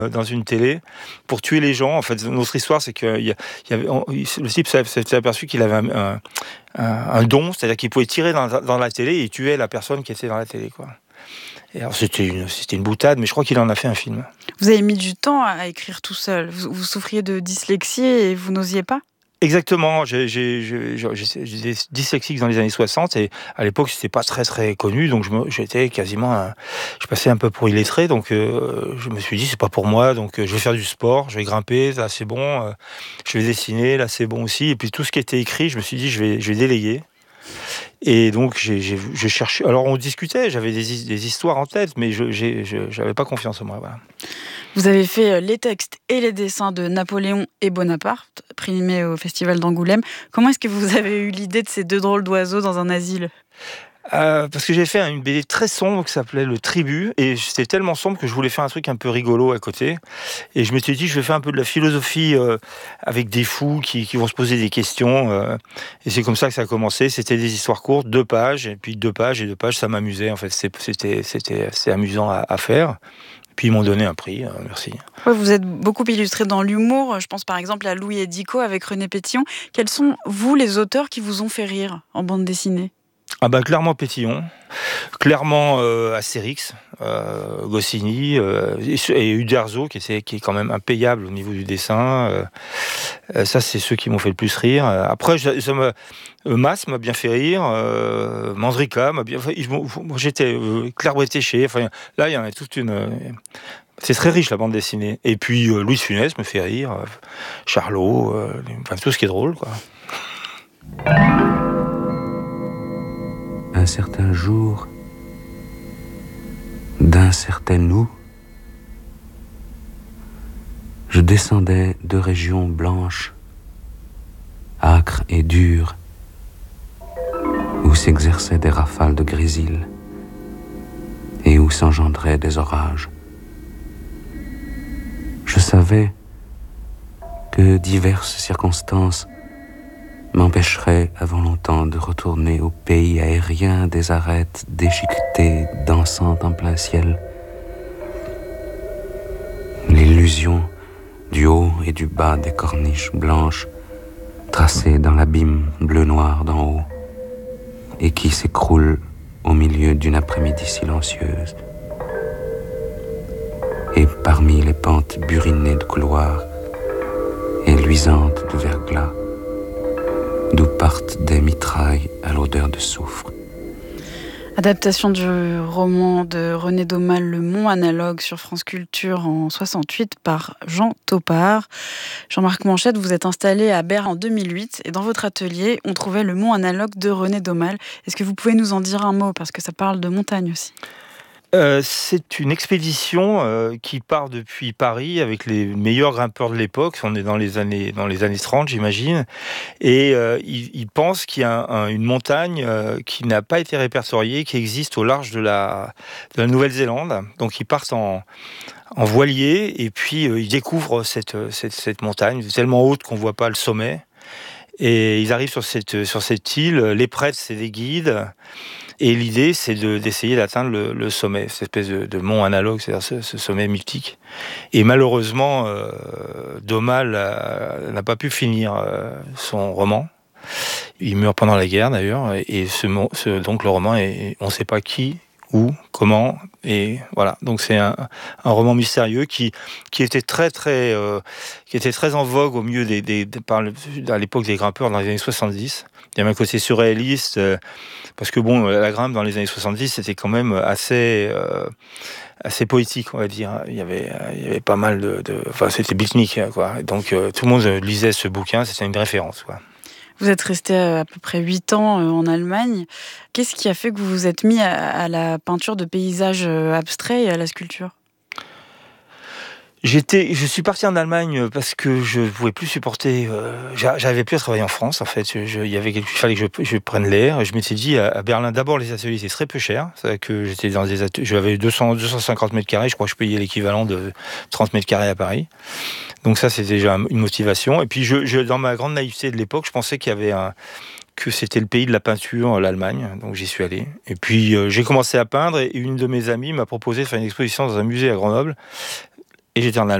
dans une télé pour tuer les gens. En fait, notre histoire, c'est que le type s'est aperçu qu'il avait un don, c'est-à-dire qu'il pouvait tirer dans la télé et tuer la personne qui était dans la télé, quoi. Et alors c'était une boutade, mais je crois qu'il en a fait un film. Vous avez mis du temps à écrire tout seul. Vous souffriez de dyslexie et vous n'osiez pas? Exactement, j'étais dyslexique dans les années 60 et à l'époque c'était pas très très connu, donc j'étais quasiment, je passais un peu pour illettré, donc je me suis dit c'est pas pour moi, donc je vais faire du sport, je vais grimper, là c'est bon, je vais dessiner, là c'est bon aussi, et puis tout ce qui était écrit, je me suis dit je vais déléguer. Et donc j'ai cherché. Alors on discutait, j'avais des histoires en tête, mais j'avais pas confiance en moi. Voilà. Vous avez fait les textes et les dessins de Napoléon et Bonaparte, primés au Festival d'Angoulême. Comment est-ce que vous avez eu l'idée de ces deux drôles d'oiseaux dans un asile ? Parce que j'ai fait une BD très sombre qui s'appelait Le Tribut, et c'était tellement sombre que je voulais faire un truc un peu rigolo à côté. Et je m'étais dit, je vais faire un peu de la philosophie avec des fous qui vont se poser des questions. Et c'est comme ça que ça a commencé. C'était des histoires courtes, 2 pages, et puis 2 pages, et 2 pages, ça m'amusait. En fait, c'était assez amusant à faire. Puis ils m'ont donné un prix, merci. Ouais, vous êtes beaucoup illustré dans l'humour. Je pense par exemple à Louis et Dico avec René Pétillon. Quels sont, vous, les auteurs qui vous ont fait rire en bande dessinée ? Ah bah clairement Pétillon, clairement Astérix, Goscinny et Uderzo qui est quand même impayable au niveau du dessin. Ça c'est ceux qui m'ont fait le plus rire. Après Mas m'a bien fait rire, Mandrika m'a bien. Moi j'étais Claire Bretéché. Enfin là il y en a toute une. C'est très riche la bande dessinée. Et puis Louis de Funès me fait rire, Charlot, enfin tout ce qui est drôle quoi. Un certain jour, d'un certain où, je descendais de régions blanches, âcres et dures, où s'exerçaient des rafales de grésil et où s'engendraient des orages. Je savais que diverses circonstances m'empêcherait avant longtemps de retourner au pays aérien des arêtes déchiquetées dansant en plein ciel. L'illusion du haut et du bas des corniches blanches tracées dans l'abîme bleu-noir d'en haut et qui s'écroule au milieu d'une après-midi silencieuse. Et parmi les pentes burinées de couloirs et luisantes de verglas, d'où partent des mitrailles à l'odeur de soufre. Adaptation du roman de René Daumal, Le Mont Analogue, sur France Culture en 68 par Jean Topart. Jean-Marc Manchette, vous êtes installé à Berre en 2008 et dans votre atelier, on trouvait Le Mont Analogue de René Daumal. Est-ce que vous pouvez nous en dire un mot, parce que ça parle de montagne aussi ? C'est une expédition qui part depuis Paris avec les meilleurs grimpeurs de l'époque. On est dans les années 30, j'imagine. Et ils pensent qu'il y a une montagne qui n'a pas été répertoriée, qui existe au large de la Nouvelle-Zélande. Donc ils partent en voilier et puis ils découvrent cette montagne tellement haute qu'on ne voit pas le sommet. Et ils arrivent sur cette île. Les prêtres, c'est des guides. Et l'idée, c'est d'essayer d'atteindre le sommet, cette espèce de mont analogue, c'est-à-dire ce sommet mythique. Et malheureusement, Daumal n'a pas pu finir son roman. Il meurt pendant la guerre, d'ailleurs. Et donc le roman, on ne sait pas qui, où, comment. Et voilà. Donc c'est un roman mystérieux qui était très en vogue au milieu à l'époque des grimpeurs dans les années 70. Il y avait un côté surréaliste, parce que la grimpe dans les années 70, c'était quand même assez poétique, on va dire. Il y avait pas mal enfin, c'était beatnik, quoi. Donc tout le monde lisait ce bouquin, c'était une référence, quoi. Vous êtes resté à peu près 8 ans en Allemagne. Qu'est-ce qui a fait que vous vous êtes mis à la peinture de paysages abstraits et à la sculpture ? Je suis parti en Allemagne parce que je pouvais plus supporter. J'avais plus à travailler en France en fait. Il fallait que je prenne l'air. Je m'étais dit à Berlin, d'abord les ateliers étaient très peu chers. C'est que j'étais dans des ateliers. J'avais 250 mètres carrés. Je crois que je payais l'équivalent de 30 mètres carrés à Paris. Donc ça c'est déjà une motivation. Et puis dans ma grande naïveté de l'époque, je pensais que c'était le pays de la peinture, l'Allemagne. Donc j'y suis allé. Et puis j'ai commencé à peindre et une de mes amies m'a proposé de faire une exposition dans un musée à Grenoble. et j'étais en Allemagne.